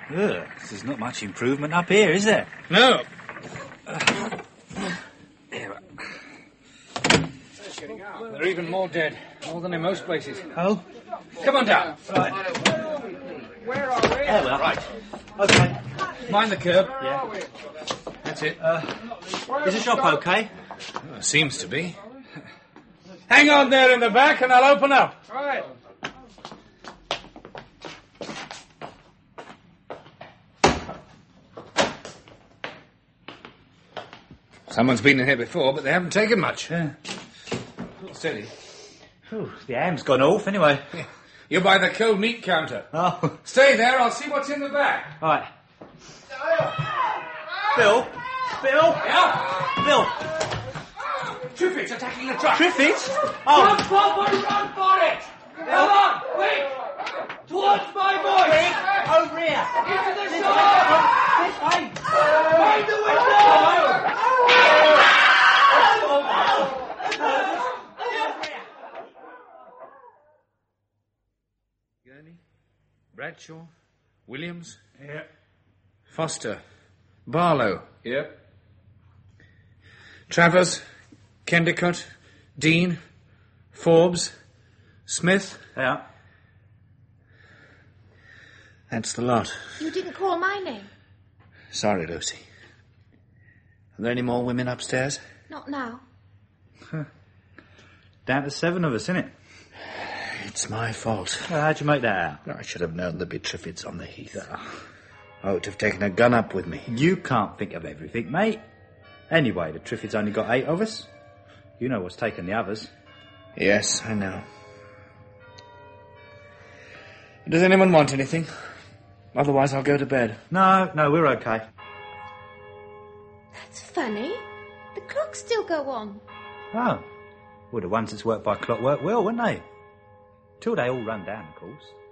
Ugh, there's not much improvement up here, is there? No. There are even more dead. More than in most places. Oh? Come on down. Right. Where are we? There we are. Right. Okay. Mind the curb. Yeah. That's it. Is the shop okay? Seems to be. Hang on there in the back and I'll open up. All right. Someone's been in here before, but they haven't taken much. Yeah. Steady. Ooh, the ham's gone off anyway. You're by the cold meat counter. Oh. Stay there, I'll see what's in the back. Right. Bill? Bill? Yeah? Bill? Triffitt's attacking the truck. Triffitt? Run, Oh. Papa, run for it! Come on, quick! Towards my voice! Over here. Into the shop! This way. Find the window! Gurney, Bradshaw, Williams, Yeah. Foster, Barlow, Yep. Travers, Kendicott, Dean, Forbes, Smith. Yeah. That's the lot. You didn't call my name. Sorry, Lucy. Are there any more women upstairs? Not now. Down to 7 of us, isn't it? It's my fault. How'd you make that out? I should have known there'd be Triffids on the heath. I ought to have taken a gun up with me. You can't think of everything, mate. Anyway, the Triffids only got 8 of us. You know what's taken the others. Yes, I know. Does anyone want anything? Otherwise, I'll go to bed. No, we're okay. That's funny. The clocks still go on. Oh. Well, the ones that's worked by clockwork will, wouldn't they? Till they all run down, of course.